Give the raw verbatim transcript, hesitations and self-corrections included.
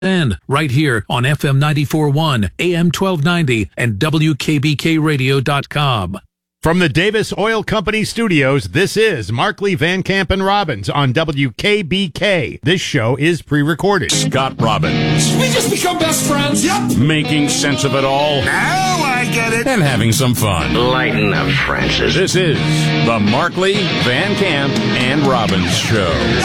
And right here on F M ninety-four point one, A M twelve ninety, and W K B K radio dot com. From the Davis Oil Company studios, this is Markley, Van Camp, and Robbins on W K B K. This show is pre-recorded. Scott Robbins. We just become best friends. Yep. Making sense of it all. Now I get it. And having some fun. Lighten up, Francis. This is the Markley, Van Camp, and Robbins Show.